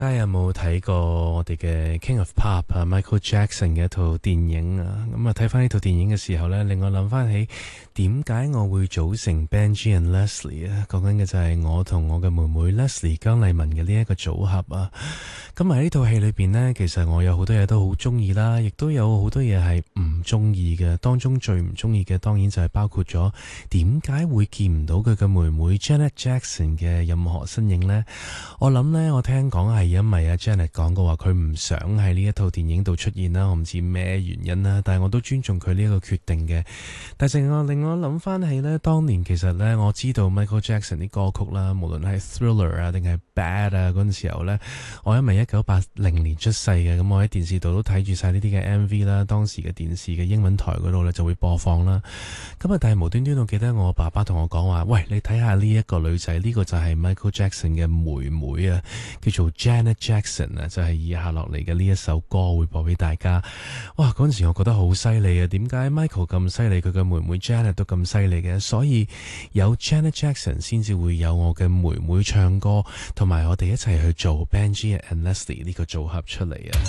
大家有冇睇過我哋嘅 King of Pop 啊 Michael Jackson 嘅一套電影啊？咁啊睇翻呢套電影嘅時候呢，令我諗翻起點解我會組成 Benji and Leslie 啊？講緊嘅就係我同我嘅妹妹 Leslie 姜麗文嘅呢一個組合啊。咁喺呢套戲裏邊呢，其實我有好多嘢都好中意啦，亦都有好多嘢係唔中意嘅。當中最唔中意嘅，當然就係包括咗點解會見唔到佢嘅妹妹 Janet Jackson 嘅任何身影呢？我諗呢，我聽講係因為阿 Janet 講過話，佢唔想喺呢一套電影度出現啦。我唔知咩原因啦，但係我都尊重佢呢一個決定嘅。但係令我諗翻起呢，當年其實呢，我知道 Michael Jackson 啲歌曲啦，無論係 Thriller 啊定係 Bad 啊嗰陣時候呢，我因為1980年出世嘅，咁我喺電視度都睇住晒呢啲嘅 MV 啦，當時嘅電視嘅英文台嗰度呢就會播放啦。咁啊，但係無端端我記得我爸爸同我講話，喂，你睇下呢一個女仔，呢個就係 Michael Jackson 嘅妹妹啊，叫做 Janet Jackson 啊，就係以下落嚟嘅呢一首歌會播俾大家。哇，嗰陣時我覺得好犀利啊，點解 Michael 咁犀利，佢嘅妹妹 Janet 都咁犀利嘅？所以有 Janet Jackson 先至會有我嘅妹妹唱歌，同埋我哋一齊去做 Benji and Leslie 呢個組合出嚟啊！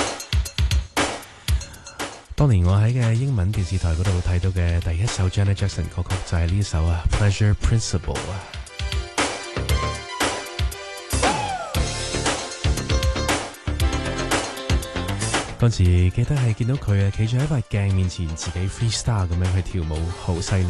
當年我喺嘅英文電視台嗰度睇到嘅第一首 Janet Jackson 歌曲就係呢首啊 Pleasure Principle 啊。嗰時記得係見到佢啊，企住喺塊鏡面前自己 freestyle 咁樣去跳舞，好犀利。